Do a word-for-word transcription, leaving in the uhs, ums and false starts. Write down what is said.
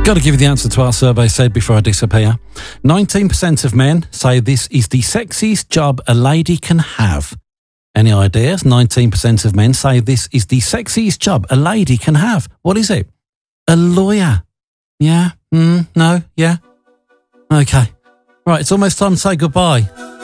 Got to give you the answer to our survey said before I disappear. nineteen percent of men say this is the sexiest job a lady can have. Any ideas? nineteen percent of men say this is the sexiest job a lady can have. What is it? A lawyer. Yeah? Mm, no? Yeah? Okay. Right, it's almost time to say goodbye.